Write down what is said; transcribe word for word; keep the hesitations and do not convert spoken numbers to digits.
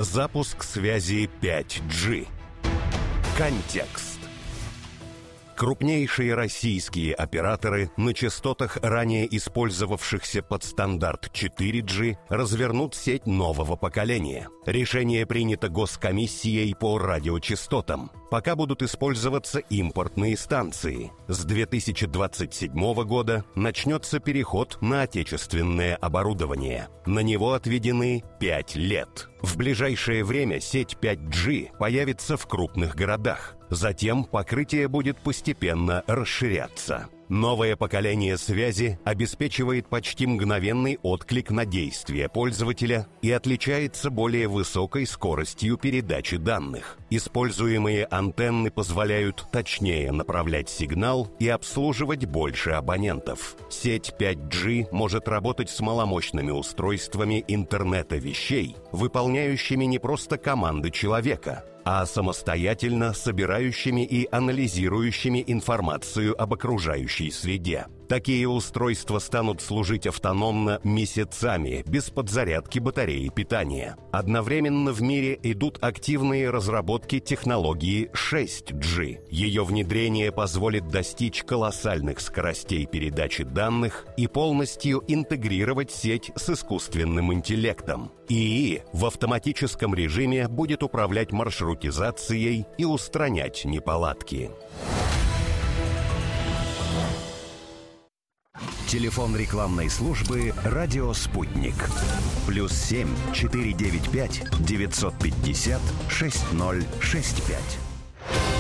Запуск связи пять джи. Контекст. Крупнейшие российские операторы на частотах, ранее использовавшихся под стандарт четыре джи, развернут сеть нового поколения. Решение принято Госкомиссией по радиочастотам. Пока будут использоваться импортные станции. С две тысячи двадцать седьмого года начнется переход на отечественное оборудование. На него отведены пять лет. В ближайшее время сеть пять джи появится в крупных городах. Затем покрытие будет постепенно расширяться. Новое поколение связи обеспечивает почти мгновенный отклик на действия пользователя и отличается более высокой скоростью передачи данных. Используемые антенны позволяют точнее направлять сигнал и обслуживать больше абонентов. Сеть пять джи может работать с маломощными устройствами интернета вещей, выполняющими не просто команды человека, а самостоятельно собирающими и анализирующими информацию об окружающей среде. Такие устройства станут служить автономно месяцами, без подзарядки батареи питания. Одновременно в мире идут активные разработки технологии шесть джи. Ее внедрение позволит достичь колоссальных скоростей передачи данных и полностью интегрировать сеть с искусственным интеллектом. ИИ в автоматическом режиме будет управлять маршрутизацией и устранять неполадки. Телефон рекламной службы «Радио Спутник». Плюс семь четыре девять пять девятьсот пятьдесят шесть ноль шесть пять.